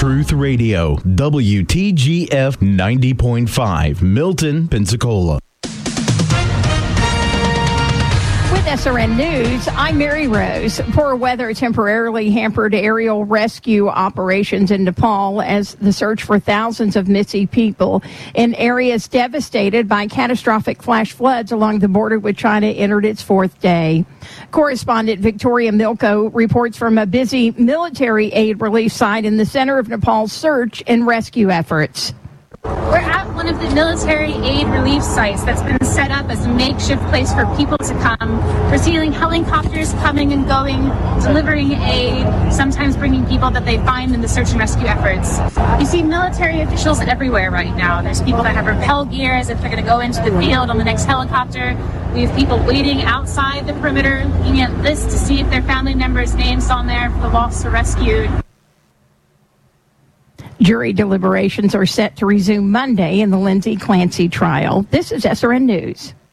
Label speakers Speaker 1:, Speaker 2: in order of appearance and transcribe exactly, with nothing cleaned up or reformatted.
Speaker 1: Truth Radio, W T G F ninety point five, Milton, Pensacola.
Speaker 2: With S R N News, I'm Mary Rose. Poor weather temporarily hampered aerial rescue operations in Nepal as the search for thousands of missing people in areas devastated by catastrophic flash floods along the border with China entered its fourth day. Correspondent Victoria Milko reports from a busy military aid relief site in the center of Nepal's search and rescue efforts.
Speaker 3: We're at one of the military aid relief sites that's been set up as a makeshift place for people to come. We're seeing helicopters coming and going, delivering aid, sometimes bringing people that they find in the search and rescue efforts. You see military officials everywhere right now. There's people that have rappel gear as if they're going to go into the field on the next helicopter. We have people waiting outside the perimeter, looking at lists to see if their family members' names on there for the lost or rescued.
Speaker 2: Jury deliberations are set to resume Monday in the Lindsay Clancy trial. This is S R N News.